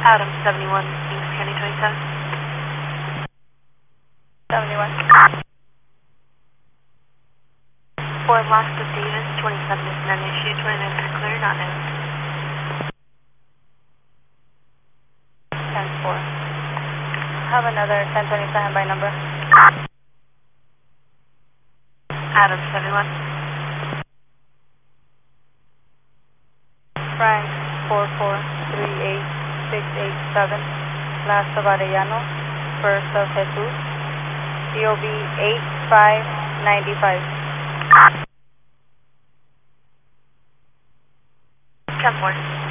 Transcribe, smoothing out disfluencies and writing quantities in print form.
Adam 71, Kings County 27. 71. Fort Lost of Davis, 27 is not an issue, 29 is clear, not known. 10-4. Have another 1027 by number. Adam 71. Frank 4438687, last of Arellano, first of Jesus, COB 8595. 10-4.